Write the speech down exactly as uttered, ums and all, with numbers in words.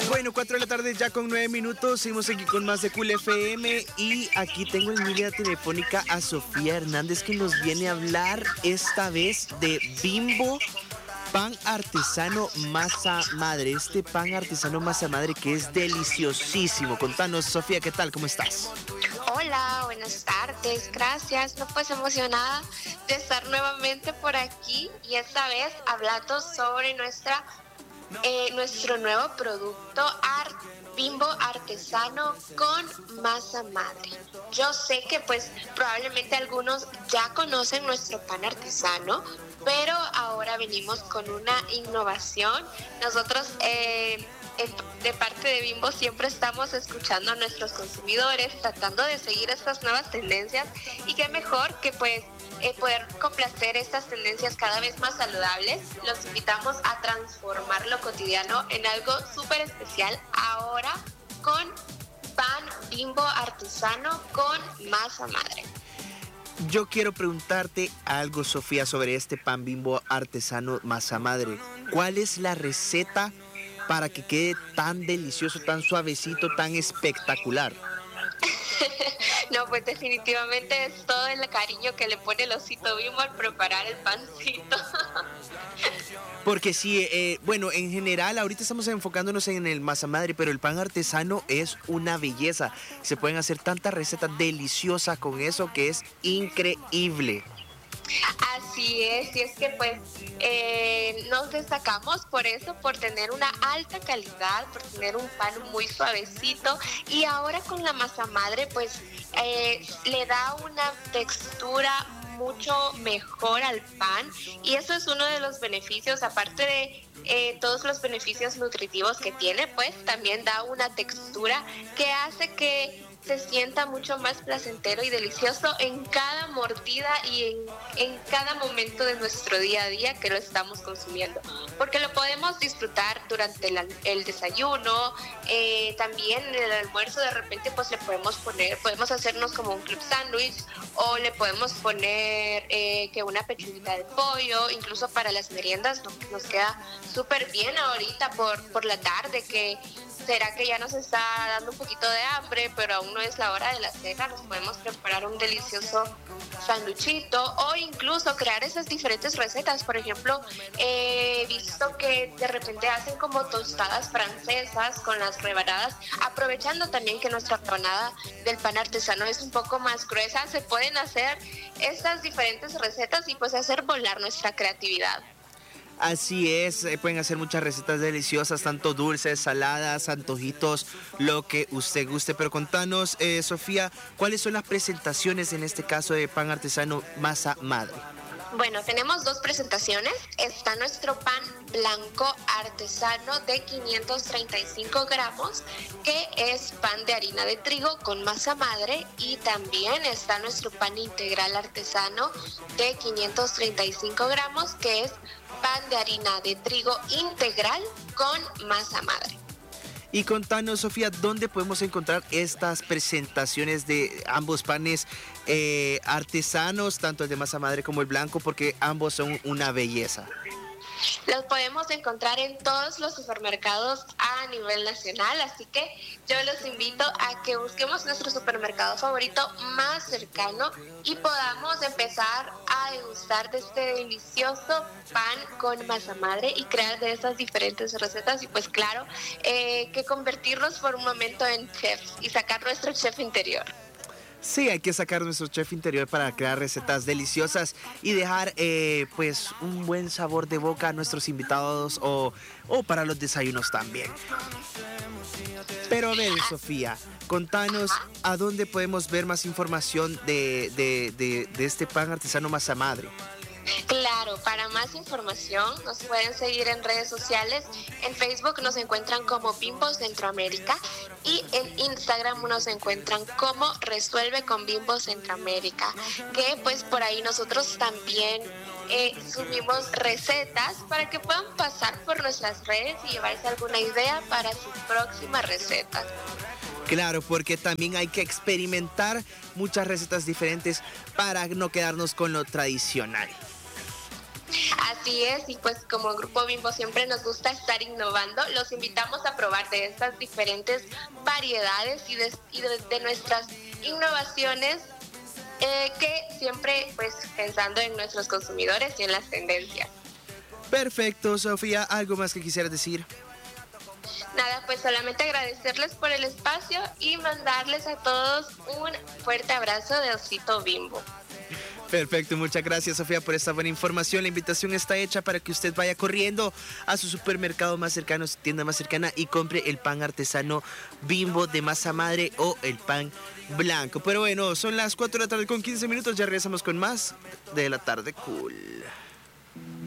Bueno, cuatro de la tarde ya con nueve minutos, seguimos aquí con más de Cool F M y aquí tengo en línea telefónica a Sofía Hernández que nos viene a hablar esta vez de Bimbo Pan Artesano Masa Madre. Este pan artesano Masa Madre que es deliciosísimo. Contanos, Sofía, ¿qué tal? ¿Cómo estás? Hola, buenas tardes, gracias. No, pues emocionada de estar nuevamente por aquí y esta vez hablando sobre nuestra Eh, nuestro nuevo producto Art Bimbo Artesano con Masa Madre. Yo sé que pues probablemente algunos ya conocen nuestro pan artesano, pero ahora venimos con una innovación. Nosotros eh, de parte de Bimbo siempre estamos escuchando a nuestros consumidores, tratando de seguir estas nuevas tendencias y qué mejor que pues Eh, poder complacer estas tendencias cada vez más saludables. Los invitamos a transformar lo cotidiano en algo súper especial ahora con pan Bimbo artesano con masa madre. Yo quiero preguntarte algo, Sofía, sobre este pan Bimbo artesano masa madre. ¿Cuál es la receta para que quede tan delicioso, tan suavecito, tan espectacular? No, pues definitivamente es todo el cariño que le pone el osito Bimbo al preparar el pancito. Porque sí, eh, bueno, en general ahorita estamos enfocándonos en el masa madre, pero el pan artesano es una belleza. Se pueden hacer tantas recetas deliciosas con eso que es increíble. Así es, y es que pues eh, nos destacamos por eso, por tener una alta calidad, por tener un pan muy suavecito y ahora con la masa madre pues eh, le da una textura mucho mejor al pan y eso es uno de los beneficios, aparte de eh, todos los beneficios nutritivos que tiene, pues también da una textura que hace que se sienta mucho más placentero y delicioso en cada mordida y en, en cada momento de nuestro día a día que lo estamos consumiendo, porque lo podemos disfrutar durante el, el desayuno, eh, también en el almuerzo de repente pues le podemos poner, podemos hacernos como un club sándwich o le podemos poner eh, que una pechuguita de pollo, incluso para las meriendas nos, nos queda súper bien ahorita por, por la tarde que será que ya nos está dando un poquito de hambre, pero aún no es la hora de la cena, nos podemos preparar un delicioso sanduchito o incluso crear esas diferentes recetas. Por ejemplo, he visto que de repente hacen como tostadas francesas con las rebanadas, aprovechando también que nuestra rebanada del pan artesano es un poco más gruesa, se pueden hacer estas diferentes recetas y pues hacer volar nuestra creatividad. Así es, eh, pueden hacer muchas recetas deliciosas, tanto dulces, saladas, antojitos, lo que usted guste. Pero contanos, eh, Sofía, ¿cuáles son las presentaciones en este caso de pan artesano masa madre? Bueno, tenemos dos presentaciones. Está nuestro pan blanco artesano de quinientos treinta y cinco gramos, que es pan de harina de trigo con masa madre, y también está nuestro pan integral artesano de quinientos treinta y cinco gramos, que es pan de harina de trigo integral con masa madre. Y contanos, Sofía, ¿dónde podemos encontrar estas presentaciones de ambos panes eh, artesanos, tanto el de masa madre como el blanco, porque ambos son una belleza? Los podemos encontrar en todos los supermercados a nivel nacional, así que yo los invito a que busquemos nuestro supermercado favorito más cercano y podamos empezar a degustar de este delicioso pan con masa madre y crear de esas diferentes recetas y pues claro, eh, que convertirnos por un momento en chefs y sacar nuestro chef interior. Sí, hay que sacar nuestro chef interior para crear recetas deliciosas y dejar eh, pues un buen sabor de boca a nuestros invitados o, o para los desayunos también. Pero a ver, Sofía, contanos a dónde podemos ver más información de, de, de, de este pan artesano masa madre. Claro, para más información nos pueden seguir en redes sociales. En Facebook nos encuentran como Bimbo Centroamérica y en Instagram nos encuentran como Resuelve con Bimbo Centroamérica, que pues por ahí nosotros también eh, subimos recetas para que puedan pasar por nuestras redes y llevarse alguna idea para sus próximas recetas. Claro, porque también hay que experimentar muchas recetas diferentes para no quedarnos con lo tradicional. Así es, y pues como Grupo Bimbo siempre nos gusta estar innovando, los invitamos a probar de estas diferentes variedades y de, y de, de nuestras innovaciones, eh, que siempre pues pensando en nuestros consumidores y en las tendencias. Perfecto, Sofía, ¿algo más que quisieras decir? Nada, pues solamente agradecerles por el espacio y mandarles a todos un fuerte abrazo de Osito Bimbo. Perfecto, muchas gracias, Sofía, por esta buena información. La invitación está hecha para que usted vaya corriendo a su supermercado más cercano, su tienda más cercana, y compre el pan artesano Bimbo de masa madre o el pan blanco. Pero bueno, son las cuatro de la tarde con quince minutos, ya regresamos con más de la tarde cool.